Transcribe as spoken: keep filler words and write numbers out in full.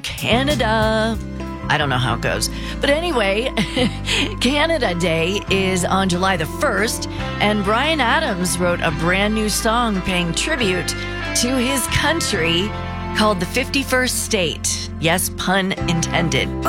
Canada. I don't know how it goes. But anyway, Canada Day is on July the first, and Bryan Adams wrote a brand new song paying tribute to his country called The fifty-first State. Yes, pun intended.